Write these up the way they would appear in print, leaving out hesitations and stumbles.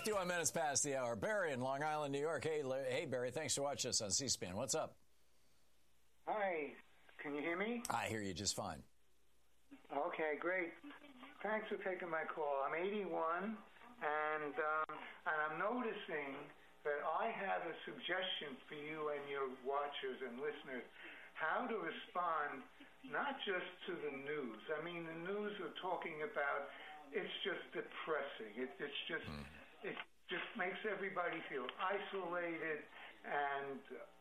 51 minutes past the hour. Barry in Long Island, New York. Hey, Barry, thanks for watching us on C-SPAN. What's up? Hi, can you hear me? I hear you just fine. Okay, great. Thanks for taking my call. I'm 81, and I'm noticing that I have a suggestion for you and your watchers and listeners how to respond not just to the news. I mean, the news are talking about it's just depressing. It just makes everybody feel isolated and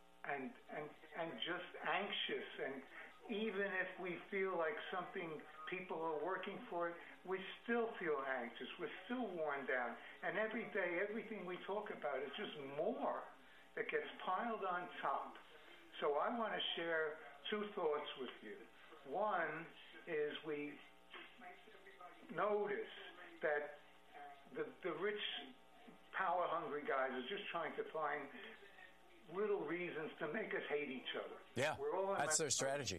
just anxious. And even if we feel like something people are working for it, we still feel anxious. We're still worn down. And every day, everything we talk about is just more that gets piled on top. So I want to share two thoughts with you. One is we notice that the rich, power-hungry guys are just trying to find little reasons to make us hate each other. Yeah, that's their strategy.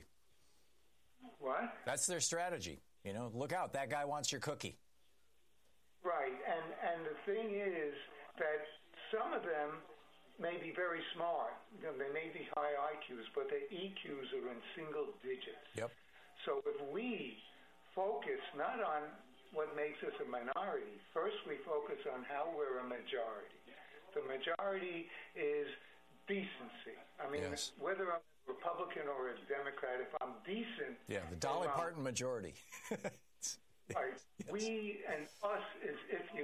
What? That's their strategy. You know, look out, that guy wants your cookie. Right, and the thing is that some of them may be very smart. You know, they may be high IQs, but their EQs are in single digits. Yep. So if we focus not on what makes us a minority, first we focus on how we're a majority. The majority is decency. I mean, yes. Whether I'm a Republican or a Democrat, if I'm decent... Yeah, the Dolly Parton majority. Right. Yes. We and us is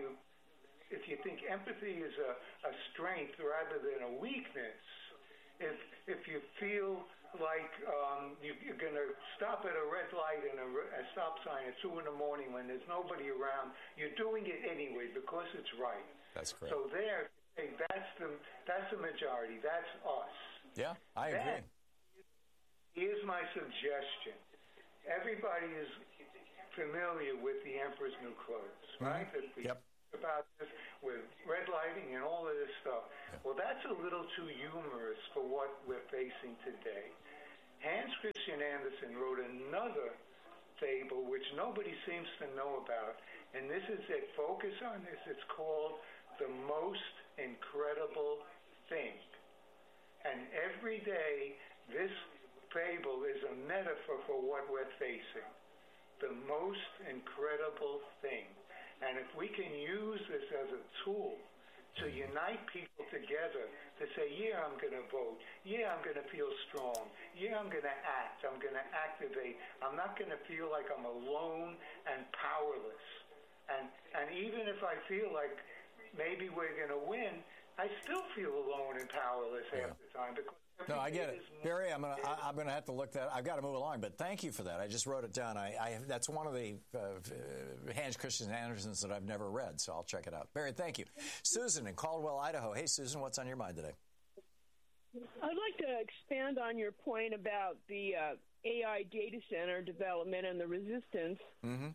if you think empathy is a strength rather than a weakness, if you feel like you're going to stop at a red light and a stop sign at 2 a.m. when there's nobody around, you're doing it anyway because it's right. That's correct. So there, that's the majority. That's us. Yeah, I agree. Here's my suggestion. Everybody is familiar with the Emperor's New Clothes, right? Yep. About this with red lighting and all of this stuff. Yeah. Well, that's a little too humorous for what we're facing today. Hans Christian Andersen wrote another fable which nobody seems to know about, and this is it. Focus on this. It's called The Most Incredible Thing. And every day, this fable is a metaphor for what we're facing. The most incredible thing. And if we can use this as a tool to unite people together, to say, yeah, I'm going to vote. Yeah, I'm going to feel strong. Yeah, I'm going to act. I'm going to activate. I'm not going to feel like I'm alone and powerless. And even if I feel like maybe we're going to win, I still feel alone and powerless half the time because no, I get it, Barry. I'm gonna have to look that. I've got to move along, but thank you for that. I just wrote it down. That's one of the Hans Christian Andersens that I've never read, so I'll check it out. Barry, thank you. Susan in Caldwell, Idaho. Hey, Susan, what's on your mind today? I'd like to expand on your point about the AI data center development and the resistance, and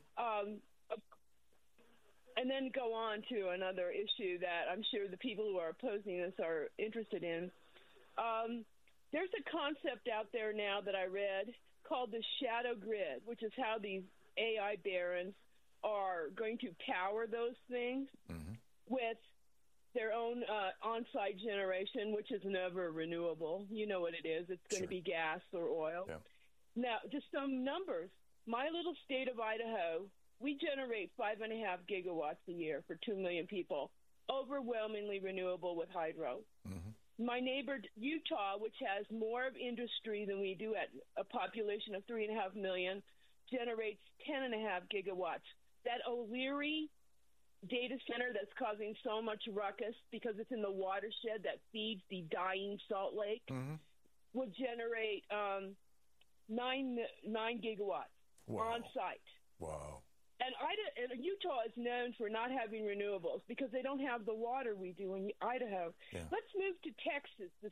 then go on to another issue that I'm sure the people who are opposing this are interested in. There's a concept out there now that I read called the shadow grid, which is how these AI barons are going to power those things with their own on-site generation, which is never renewable. You know what it is. It's going to be gas or oil. Yeah. Now, just some numbers. My little state of Idaho, we generate 5.5 gigawatts a year for 2 million people, overwhelmingly renewable with hydro. My neighbor, Utah, which has more of industry than we do at a population of 3.5 million, generates 10.5 gigawatts. That O'Leary data center that's causing so much ruckus because it's in the watershed that feeds the dying Salt Lake will generate 9 gigawatts on site. Wow. And Utah is known for not having renewables because they don't have the water we do in Idaho. Yeah. Let's move to Texas, the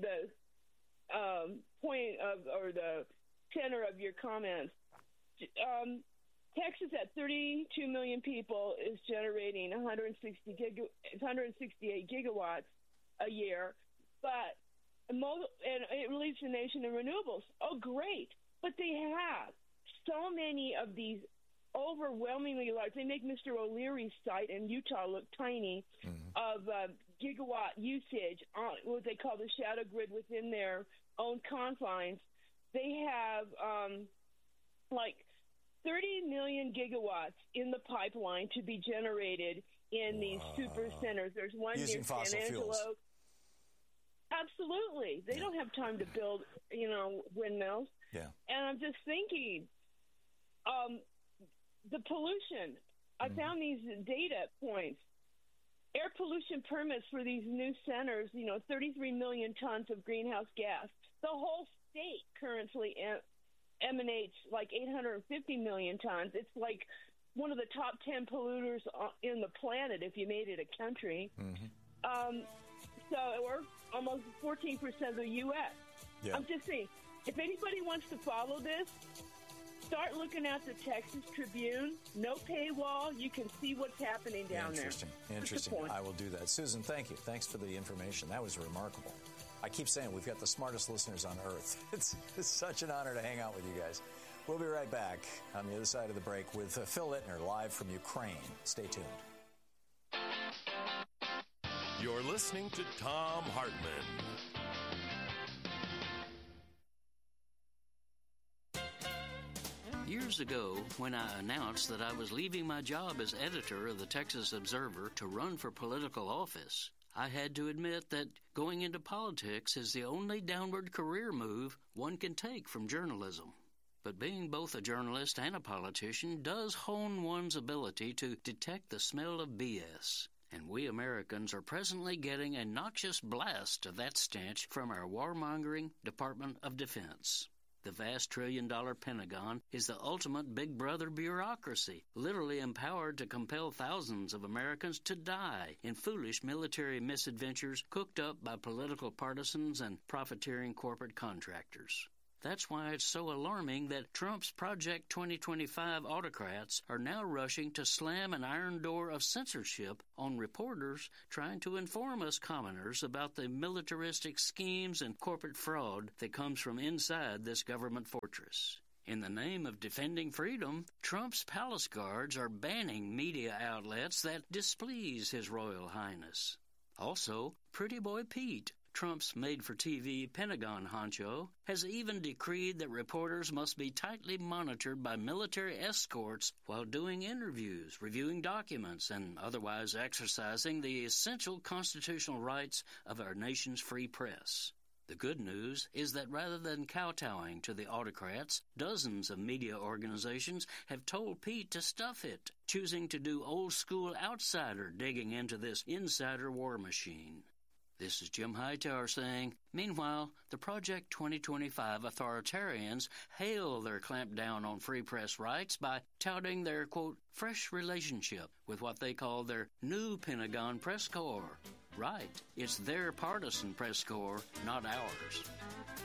point of, or the center of your comments. Texas, at 32 million people, is generating 168 gigawatts a year, but and it leads the nation in renewables. Oh, great! But they have so many of these overwhelmingly large. They make Mr. O'Leary's site in Utah look tiny, of gigawatt usage on what they call the shadow grid within their own confines. They have like 30 million gigawatts in the pipeline to be generated in these super centers. There's one using near fossil San Angelo. fuels. Absolutely. They don't have time to build, windmills. Yeah. And I'm just thinking, the pollution. I found these data points. Air pollution permits for these new centers, 33 million tons of greenhouse gas. The whole state currently emanates like 850 million tons. It's like one of the top 10 polluters in the planet if you made it a country. So we're almost 14% of the U.S. Yeah. I'm just saying, if anybody wants to follow this, start looking at the Texas Tribune. No paywall. You can see what's happening down there. Interesting. I will do that. Susan, thank you. Thanks for the information. That was remarkable. I keep saying we've got the smartest listeners on earth. It's such an honor to hang out with you guys. We'll be right back on the other side of the break with Phil Ittner live from Ukraine. Stay tuned. You're listening to Thom Hartmann. Years ago, when I announced that I was leaving my job as editor of the Texas Observer to run for political office, I had to admit that going into politics is the only downward career move one can take from journalism. But being both a journalist and a politician does hone one's ability to detect the smell of BS. And we Americans are presently getting a noxious blast of that stench from our warmongering Department of Defense. The vast trillion-dollar Pentagon is the ultimate big brother bureaucracy, literally empowered to compel thousands of Americans to die in foolish military misadventures cooked up by political partisans and profiteering corporate contractors. That's why it's so alarming that Trump's Project 2025 autocrats are now rushing to slam an iron door of censorship on reporters trying to inform us commoners about the militaristic schemes and corporate fraud that comes from inside this government fortress. In the name of defending freedom, Trump's palace guards are banning media outlets that displease His Royal Highness. Also, Pretty Boy Pete, Trump's made-for-TV Pentagon honcho, has even decreed that reporters must be tightly monitored by military escorts while doing interviews, reviewing documents, and otherwise exercising the essential constitutional rights of our nation's free press. The good news is that rather than kowtowing to the autocrats, dozens of media organizations have told Pete to stuff it, choosing to do old-school outsider digging into this insider war machine. This is Jim Hightower saying, meanwhile, the Project 2025 authoritarians hail their clampdown on free press rights by touting their, quote, fresh relationship with what they call their new Pentagon press corps. Right, it's their partisan press corps, not ours.